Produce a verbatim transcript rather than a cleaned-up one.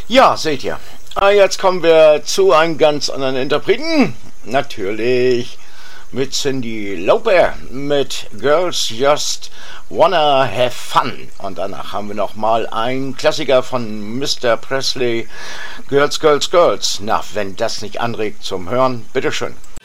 Ja, seht ihr. Ah, jetzt kommen wir zu einem ganz anderen Interpreten. Natürlich mit Cyndi Lauper, mit Girls Just Wanna Have Fun. Und danach haben wir nochmal einen Klassiker von Mister Presley, Girls, Girls, Girls. Na, wenn das nicht anregt zum Hören, bitteschön.